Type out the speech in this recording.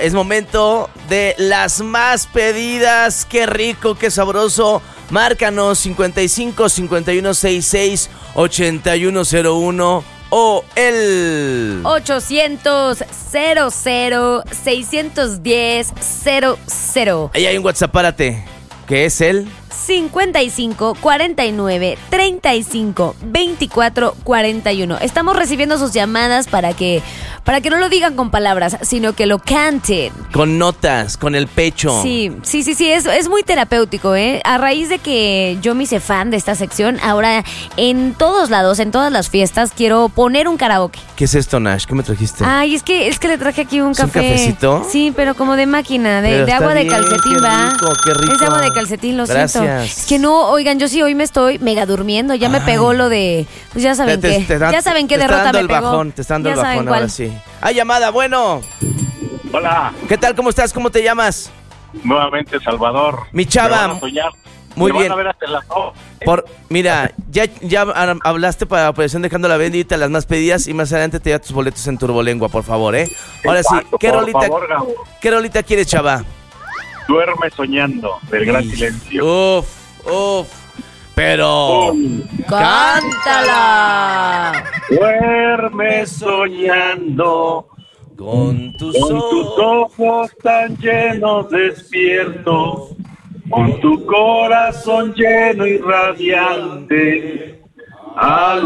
es momento de las más pedidas. Qué rico, qué sabroso. Márcanos 55 51 66 8101 o el 800 00 610 00. Ahí hay un WhatsApp, párate, que es el 55 49 35 24 41. Estamos recibiendo sus llamadas para que no lo digan con palabras, sino que lo canten. con notas, con el pecho. Sí, es muy terapéutico, ¿eh? A raíz de que yo me hice fan de esta sección, ahora en todos lados, en todas las fiestas, quiero poner un karaoke. ¿Qué es esto, Nash? ¿Qué me trajiste? Ay, es que le traje aquí un ¿Es un café. cafecito? Sí, pero como de máquina, Pero de está agua bien, de calcetín, qué va. rico, qué rico. Es de agua de calcetín, lo Gracias. siento. Es que no, oigan, yo sí hoy me estoy mega durmiendo, ya me Ay. pegó lo de, pues ya saben qué. Ya saben qué derrota me pegó. Te está dando Ya el saben bajón cuál. ahora sí. ¡Ay, llamada! Bueno. Hola, ¿Qué tal? ¿Cómo estás? ¿Cómo te llamas? nuevamente Salvador. Mi chava. Me van a soñar. Muy Me bien. Van a ver hasta las 2. Mira, ya hablaste para la operación Dejando la Bendita, las más pedidas, y más adelante te da tus boletos en Turbolengua, por favor, ¿eh? Ahora sí, Exacto, ¿qué por rolita, favor, Gabo. ¿qué rolita quieres, chava? Duerme soñando, del gran silencio. Uf. Pero... ¡Cántala! Duerme soñando Con tus con tus ojos tan llenos despiertos, con tu corazón lleno y radiante.